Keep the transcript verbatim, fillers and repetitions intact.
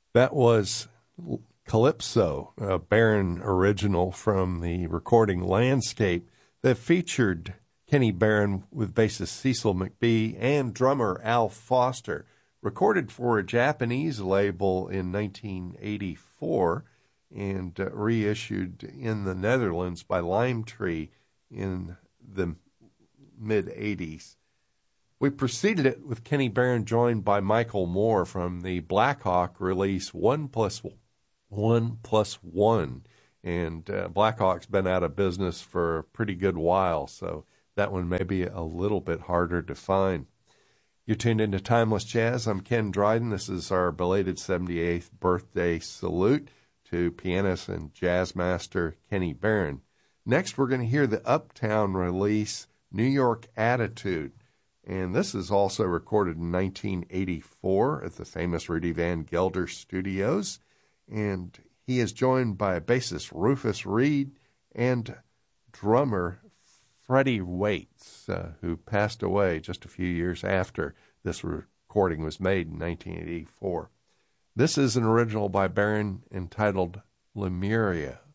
That was Calypso, a Barron original from the recording Landscape that featured Kenny Barron with bassist Cecil McBee and drummer Al Foster, recorded for a Japanese label in nineteen eighty-four and uh, reissued in the Netherlands by Lime Tree in the mid-eighties. We preceded it with Kenny Barron joined by Michael Moore from the Black Hawk release One Plus One Plus One. And uh, Black Hawk's been out of business for a pretty good while, so that one may be a little bit harder to find. You're tuned into Timeless Jazz. I'm Ken Dryden. This is our belated seventy-eighth birthday salute to pianist and jazz master Kenny Barron. Next, we're going to hear the Uptown release, New York Attitude. And this is also recorded in nineteen eighty-four at the famous Rudy Van Gelder Studios. And he is joined by bassist Rufus Reid and drummer Freddie Waits, uh, who passed away just a few years after this recording was made in nineteen eighty-four. This is an original by Barron entitled Lemuria.